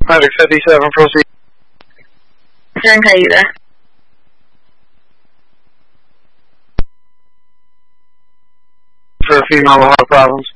Medic 57, proceed. Saan caída? For a female with heart problems.